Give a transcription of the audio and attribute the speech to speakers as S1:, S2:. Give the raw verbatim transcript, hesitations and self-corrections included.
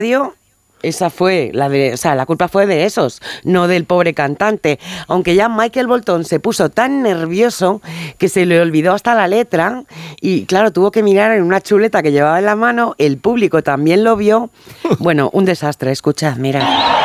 S1: Esa fue la de, o sea, la culpa fue de esos, no del pobre cantante. Aunque ya Michael Bolton se puso tan nervioso que se le olvidó hasta la letra y, claro, tuvo que mirar en una chuleta que llevaba en la mano. El público también lo vio. Bueno, un desastre. Escuchad, mirad.